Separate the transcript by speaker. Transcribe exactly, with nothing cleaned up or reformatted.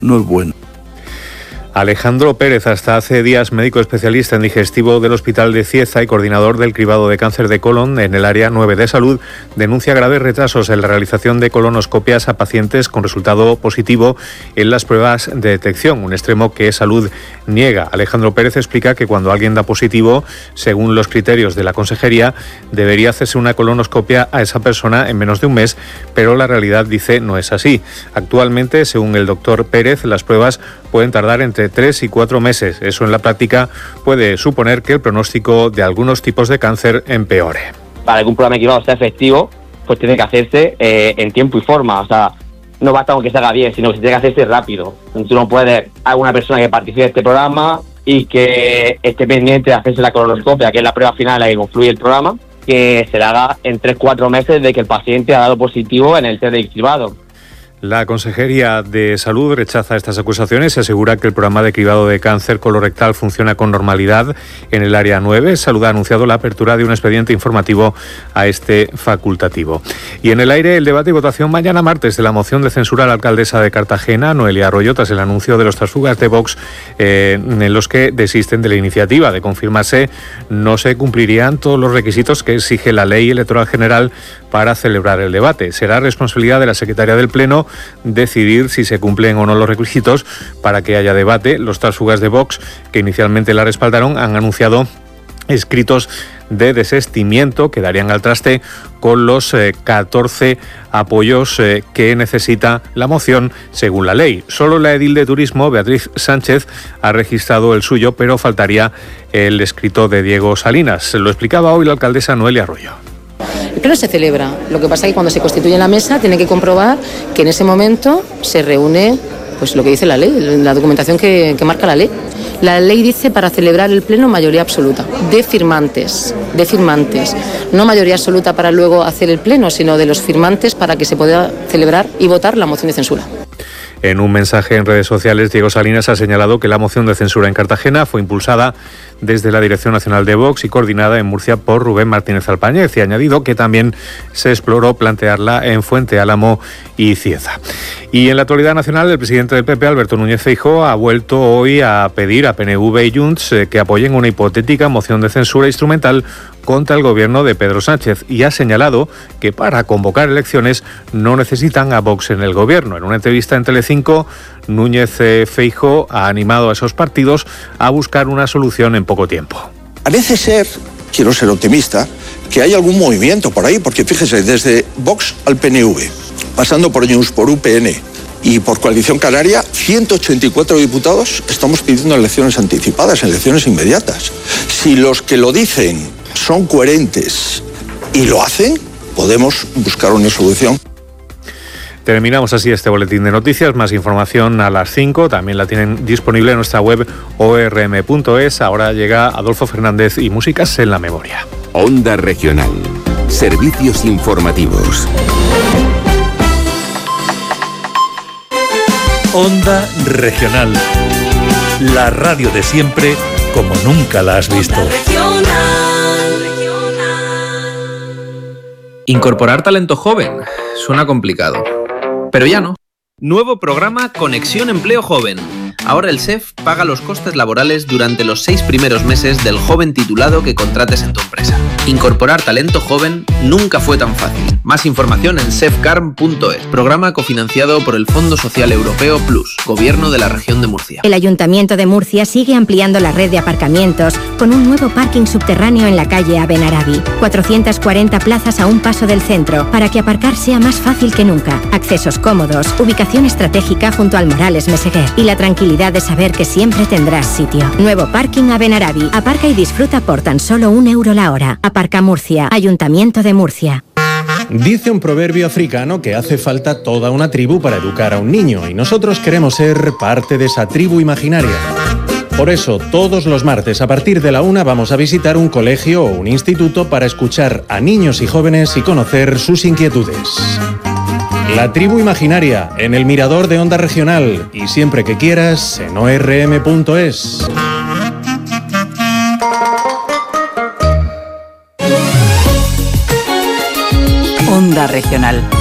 Speaker 1: no es bueno.
Speaker 2: Alejandro Pérez, hasta hace días médico especialista en digestivo del Hospital de Cieza y coordinador del cribado de cáncer de colon en el área nueve de salud, denuncia graves retrasos en la realización de colonoscopias a pacientes con resultado positivo en las pruebas de detección, un extremo que Salud niega. Alejandro Pérez explica que cuando alguien da positivo, según los criterios de la consejería, debería hacerse una colonoscopia a esa persona en menos de un mes, pero la realidad, dice, no es así. Actualmente, según el doctor Pérez, las pruebas pueden tardar entre tres y cuatro meses. Eso en la práctica puede suponer que el pronóstico de algunos tipos de cáncer empeore.
Speaker 3: Para que un programa de cribado sea efectivo, pues tiene que hacerse eh, en tiempo y forma. O sea, no basta con que se haga bien, sino que tiene que hacerse rápido. Tú no puedes a una persona que participe de este programa y que esté pendiente de hacerse la colonoscopia, que es la prueba final en la que confluye el programa, que se la haga en tres o cuatro meses de que el paciente ha dado positivo en el test de cribado.
Speaker 2: La Consejería de Salud rechaza estas acusaciones y asegura que el programa de cribado de cáncer colorectal funciona con normalidad en el área nueve. Salud ha anunciado la apertura de un expediente informativo a este facultativo. Y en el aire, el debate y votación mañana martes de la moción de censura a la alcaldesa de Cartagena, Noelia Arroyo, tras el anuncio de los transfugas de Vox eh, en los que desisten de la iniciativa. De confirmarse, no se cumplirían todos los requisitos que exige la Ley Electoral General para celebrar el debate. Será responsabilidad de la secretaria del Pleno decidir si se cumplen o no los requisitos para que haya debate. Los tránsfugas de Vox, que inicialmente la respaldaron, han anunciado escritos de desistimiento que darían al traste con los eh, catorce apoyos eh, que necesita la moción según la ley. Solo la edil de Turismo, Beatriz Sánchez, ha registrado el suyo, pero faltaría el escrito de Diego Salinas. Lo explicaba hoy la alcaldesa Noelia Arroyo.
Speaker 4: El pleno se celebra, lo que pasa es que cuando se constituye la mesa tiene que comprobar que en ese momento se reúne pues lo que dice la ley, la documentación que, que marca la ley. La ley dice para celebrar el pleno mayoría absoluta, de firmantes, de firmantes, no mayoría absoluta para luego hacer el pleno, sino de los firmantes para que se pueda celebrar y votar la moción de censura.
Speaker 2: En un mensaje en redes sociales, Diego Salinas ha señalado que la moción de censura en Cartagena fue impulsada desde la Dirección Nacional de Vox y coordinada en Murcia por Rubén Martínez Alpáñez, y ha añadido que también se exploró plantearla en Fuente Álamo y Cieza. Y en la actualidad nacional, el presidente del P P, Alberto Núñez Feijóo, ha vuelto hoy a pedir a P N V y Junts que apoyen una hipotética moción de censura instrumental contra el gobierno de Pedro Sánchez, y ha señalado que para convocar elecciones no necesitan a Vox en el gobierno. En una entrevista en Telecinco, Núñez Feijóo ha animado a esos partidos a buscar una solución en poco tiempo.
Speaker 5: Parece ser, quiero ser optimista, que hay algún movimiento por ahí, porque fíjese, desde Vox al P N V, pasando por Junts, por U P N y por Coalición Canaria, ciento ochenta y cuatro diputados estamos pidiendo elecciones anticipadas, elecciones inmediatas. Si los que lo dicen son coherentes y lo hacen, podemos buscar una solución.
Speaker 2: Terminamos así este boletín de noticias. Más información a las cinco. También la tienen disponible en nuestra web o r m punto es. Ahora llega Adolfo Fernández y Músicas en la Memoria.
Speaker 6: Onda Regional. Servicios informativos.
Speaker 7: Onda Regional. La radio de siempre como nunca la has visto.
Speaker 8: Incorporar talento joven suena complicado, pero ya no. Nuevo programa Conexión Empleo Joven. Ahora el S E F paga los costes laborales durante los seis primeros meses del joven titulado que contrates en tu empresa. Incorporar talento joven nunca fue tan fácil. Más información en sefcarm punto es. Programa cofinanciado por el Fondo Social Europeo Plus, Gobierno de la Región de Murcia.
Speaker 9: El Ayuntamiento de Murcia sigue ampliando la red de aparcamientos con un nuevo parking subterráneo en la calle Abenarabi. cuatrocientas cuarenta plazas a un paso del centro para que aparcar sea más fácil que nunca. Accesos cómodos, ubicación estratégica junto al Morales Meseguer y la tranquilidad de saber que siempre tendrás sitio. Nuevo parking Abenarabi. Aparca y disfruta por tan solo un euro la hora. Aparca Murcia. Ayuntamiento de Murcia.
Speaker 10: Dice un proverbio africano que hace falta toda una tribu para educar a un niño, y nosotros queremos ser parte de esa tribu imaginaria. Por eso, todos los martes a partir de la una vamos a visitar un colegio o un instituto para escuchar a niños y jóvenes y conocer sus inquietudes. La tribu imaginaria, en el Mirador de Onda Regional, y siempre que quieras en o r m punto es.
Speaker 11: Onda Regional.